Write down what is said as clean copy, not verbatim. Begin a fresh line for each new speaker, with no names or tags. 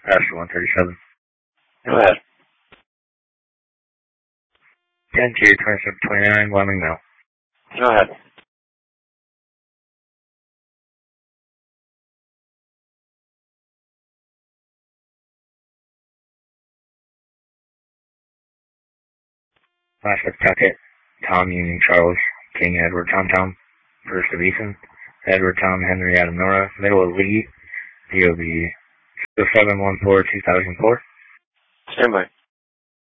Pastor 137.
Go ahead.
10-2729, Wyoming Mill.
Go ahead.
Last Tucket, Tom Union Charles, King Edward Tom, First of Ethan, Edward Tom Henry Adam Nora, Middle of Lee, DOB 0714-2004.
Stand by.